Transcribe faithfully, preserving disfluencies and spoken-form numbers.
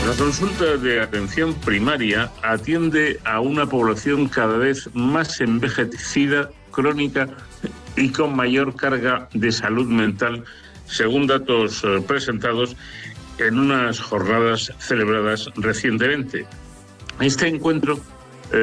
La consulta de atención primaria atiende a una población cada vez más envejecida, crónica y con mayor carga de salud mental, según datos eh, presentados en unas jornadas celebradas recientemente. Este encuentro